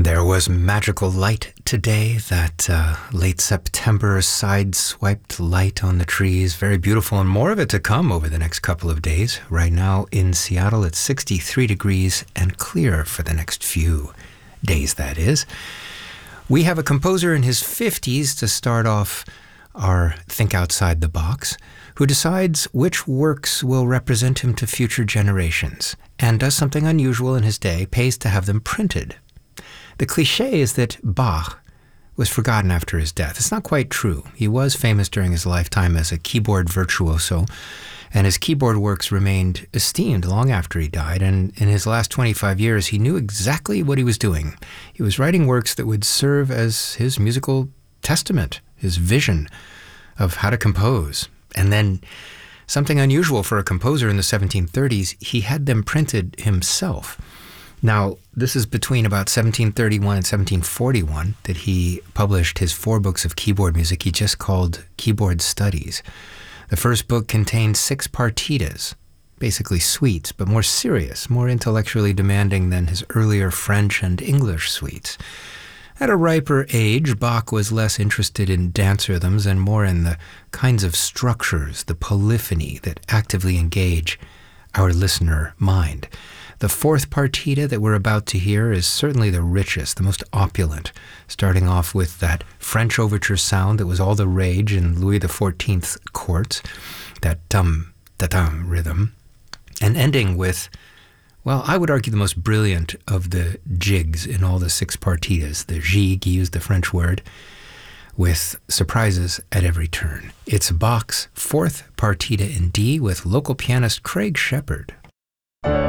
There was magical light today, that late September side-swiped light on the trees. Very beautiful, and more of it to come over the next couple of days. Right now in Seattle, it's 63 degrees and clear for the next few days, that is. We have a composer in his 50s to start off our Think Outside the Box, who decides which works will represent him to future generations, and does something unusual in his day, pays to have them printed. The cliché is that Bach was forgotten after his death. It's not quite true. He was famous during his lifetime as a keyboard virtuoso, and his keyboard works remained esteemed long after he died. And in his last 25 years, he knew exactly what he was doing. He was writing works that would serve as his musical testament, his vision of how to compose. And then, something unusual for a composer in the 1730s, he had them printed himself. Now, this is between about 1731 and 1741 that he published his 4 books of keyboard music he just called Keyboard Studies. The first book contained 6 partitas, basically suites, but more serious, more intellectually demanding than his earlier French and English suites. At a riper age, Bach was less interested in dance rhythms and more in the kinds of structures, the polyphony that actively engage our listener mind. The 4th partita that we're about to hear is certainly the richest, the most opulent, starting off with that French overture sound that was all the rage in Louis XIV's courts, that dum-da-dum rhythm, and ending with, well, I would argue the most brilliant of the jigs in all the 6 partitas, the gigue, he used the French word, with surprises at every turn. It's Bach's 4th partita in D with local pianist Craig Shepard.